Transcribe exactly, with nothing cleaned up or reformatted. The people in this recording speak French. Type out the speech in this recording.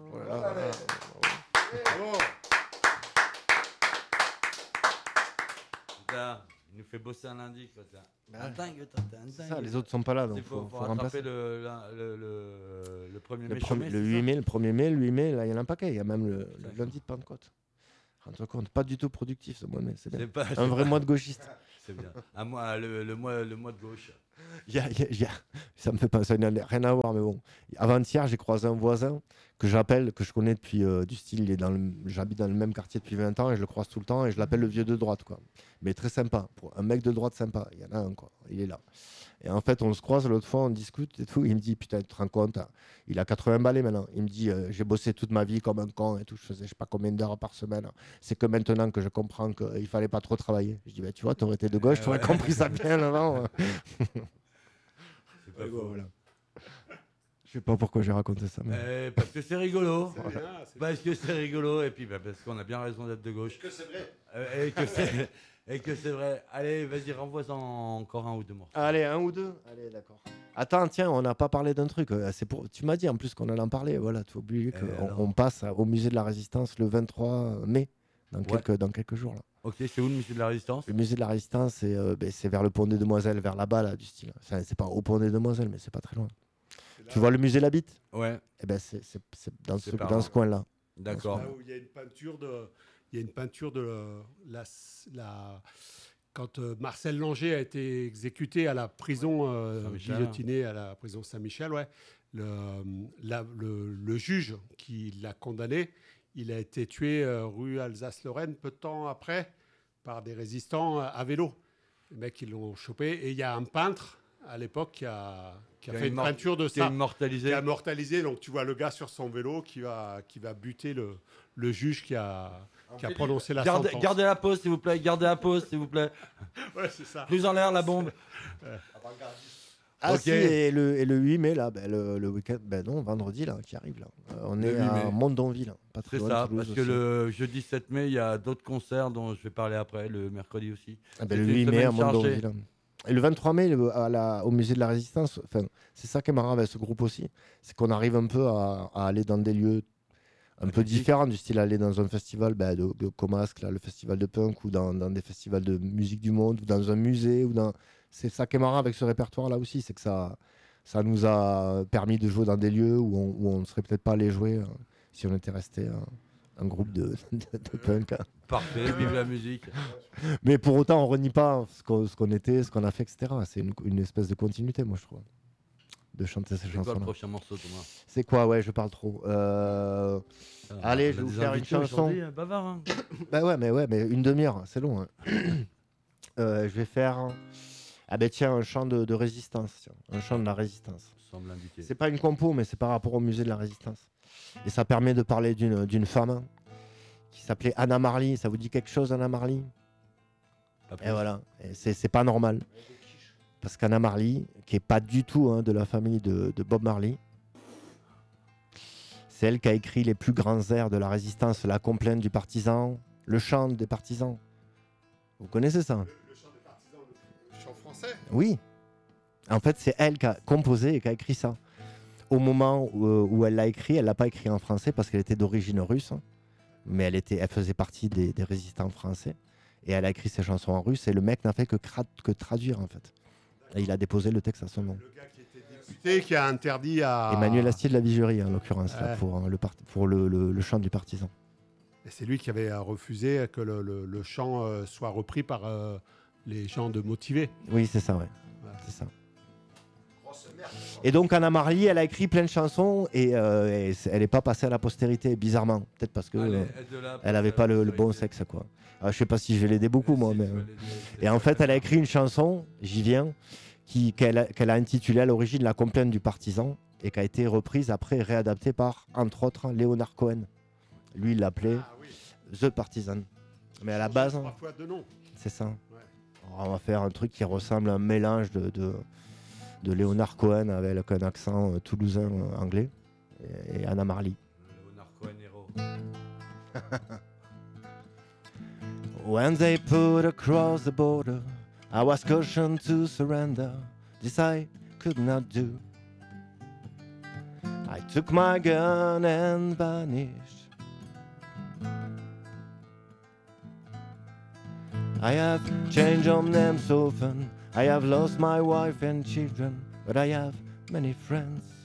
Voilà, voilà. Bravo. Putain, il nous fait bosser un lundi. Quoi, ça. Bah, un dingue, toi, t'es un dingue. C'est ça, les autres sont pas là, donc Il faut, faut, faut faut rattraper remplacer. le, la- le, le, le premier Le, mai. premier- chômé, le c'est huit ça mai, le premier mai, le huit mai, là, il y en a un paquet. Il y a même le, Putain, le lundi de Pentecôte. Rends-toi compte, pas du tout productif ce mois de mai, c'est bien. C'est pas, c'est Un vrai pas- mois de gauchiste. C'est bien. Un mois, le, le, mois, le mois de gauche. Il y a- il y a- il y a- ça me fait penser, ça n'a rien à voir, mais bon. Avant-hier, j'ai croisé un voisin que j'appelle, que je connais depuis euh, du style, il est dans le, j'habite dans le même quartier depuis vingt ans et je le croise tout le temps et je l'appelle le vieux de droite, quoi. Mais très sympa, pour un mec de droite sympa. Il y en a un, quoi. Il est là. Et en fait, on se croise l'autre fois, on discute et tout. Il me dit, putain, tu te rends compte, hein, il a quatre-vingts balais maintenant. Il me dit, euh, j'ai bossé toute ma vie comme un con et tout. Je faisais, je sais pas combien d'heures par semaine. C'est que maintenant que je comprends qu'il fallait pas trop travailler. Je dis, bah, tu vois, t'aurais été de gauche, Euh, tu aurais ouais. compris ça bien avant. C'est pas Ouais, faux. voilà. Je sais pas pourquoi j'ai raconté ça. Mais... Eh, parce que c'est rigolo. C'est bien, c'est Parce que c'est rigolo. Et puis bah, parce qu'on a bien raison d'être de gauche. que c'est vrai. Euh, et que c'est et que c'est vrai. Allez, vas-y, renvoie-en encore un ou deux morceaux. Allez, un ou deux. Allez, d'accord. Attends, tiens, on n'a pas parlé d'un truc. euh, C'est pour... Tu m'as dit en plus qu'on allait en parler. Voilà, tu as oublié Eh, qu'on alors on passe à- au musée de la Résistance le vingt-trois mai, dans, Ouais. quelques, dans quelques jours. Là. Ok, c'est où le musée de la Résistance? Le musée de la Résistance, c'est euh, ben, c'est vers le pont des Demoiselles, vers là-bas, là, du style. Enfin, c'est pas au pont des Demoiselles, mais c'est pas très loin. Tu vois le musée Labitte? Ouais, Eh ben, c'est c'est- c'est dans, C'est ce, par dans là. ce coin-là. d'accord. Là où il y a une peinture de, il y a une peinture de la, la quand euh, Marcel Langer a été exécuté à la prison, euh, Saint-Michel. guillotiné à la prison Saint-Michel, ouais. Le, la- le, le juge qui l'a condamné, il a été tué euh, rue Alsace-Lorraine peu de temps après par des résistants à vélo. Les mecs, ils l'ont chopé. Et il y a un peintre à l'époque qui a, qui a Qui a fait une immort- peinture de Qui est ça. immortalisé. Qui a immortalisé. Donc tu vois le gars sur son vélo qui va, qui va buter le, le juge qui a, qui a prononcé la Gardez, sentence. gardez la pause, s'il vous plaît. Gardez la pause, s'il vous plaît. Ouais, c'est ça. Plus en l'air, la bombe. Ah Ok. si, et le, et le huit mai, là, ben, le, le week-end, ben non, vendredi, là, qui arrive, là. Euh, on Le est huit à mai. Mondonville, pas très C'est loin de ça, Toulouse parce que aussi. le jeudi sept mai, il y a d'autres concerts dont je vais parler après, le mercredi aussi. Ah ben, le C'était une huit mai à semaine chargée. Mondonville. Et le vingt-trois mai, le- à la, au musée de la Résistance, enfin, c'est ça qui est marrant avec ce groupe aussi, c'est qu'on arrive un peu à, à aller dans des lieux un peu Atypiques. différents, du style aller dans un festival ben, de, de Comasque, là, le festival de punk, ou dans, dans des festivals de musique du monde, ou dans un musée, ou dans... C'est ça qui est marrant avec ce répertoire-là aussi, c'est que ça, ça nous a permis de jouer dans des lieux où on, où on ne serait peut-être pas allé jouer euh, si on était resté euh, un groupe de, de, de punk. hein. Parfait, vive la musique. Mais pour autant, on renie pas ce qu'on, ce qu'on était, ce qu'on a fait, et cetera. C'est une, une espèce de continuité, moi, je trouve, de chanter ces C'est quoi le chansons-là. prochain morceau, Thomas? C'est quoi? Ouais, je parle trop. Euh... Ah, Allez, on je a vais vous des faire une invités chanson. aujourd'hui, euh, Bavard, hein. Bah ouais, mais ouais, mais une demi-heure, c'est long. hein. Euh, je vais faire. Ah ben tiens, un chant de, de résistance, tiens. Un chant de la résistance. Semble indiqué. C'est pas une compo, mais c'est par rapport au musée de la Résistance. Et ça permet de parler d'une, d'une femme qui s'appelait Anna Marley. Ça vous dit quelque chose, Anna Marley? Pas plus. Et voilà, et c'est, c'est pas normal. Parce qu'Anna Marley, qui est pas du tout hein, de la famille de, de Bob Marley, c'est elle qui a écrit les plus grands airs de la résistance, la complainte du partisan, le chant des partisans. Vous connaissez ça? Le chant des partisans, le chant français. Oui. En fait, c'est elle qui a composé et qui a écrit ça. Au moment où, où elle l'a écrit, elle l'a pas écrit en français parce qu'elle était d'origine russe, hein. mais elle, était, elle faisait partie des, des résistants français. Et elle a écrit ses chansons en russe et le mec n'a fait que, cra- que traduire en fait. Et il a déposé le texte à son nom. Le gars qui était député, qui a interdit à... Emmanuel Astier de la Vigerie, en l'occurrence, là, Ouais. pour, hein, le, part- pour le, le- le chant du partisan. Et c'est lui qui avait euh, refusé que le, le- le chant euh, soit repris par euh, les gens de Motivé. Oui, c'est ça, ouais. Ouais. C'est ça. Et donc Anna Marley, elle a écrit plein de chansons et, euh, et c'est- elle n'est pas passée à la postérité, bizarrement. Peut-être parce que Allez, euh, aide-la, elle n'avait passe à pas la le, le bon postérité. sexe, quoi. Ah, je sais pas si je vais l'aider beaucoup, moi. Si, Mais, tu euh, vas l'aider, c'est Et en ça, fait, elle a c'est écrit une chanson, j'y viens, qui, qu'elle, a, qu'elle a intitulée à l'origine La complainte du partisan et qui a été reprise après, réadaptée par, entre autres, Léonard Cohen. Lui, il l'appelait Ah oui. The Partisan. Mais à la base, hein, Trois fois deux noms. c'est ça. Ouais. Alors, on va faire un truc qui ressemble à un mélange de, de, de Léonard Cohen avec un accent euh, toulousain euh, anglais et, et Anna Marley. Léonard Cohen héros. When they put across the border, I was cautioned to surrender. This I could not do. I took my gun and vanished. I have changed on them so often. I have lost my wife and children, but I have many friends.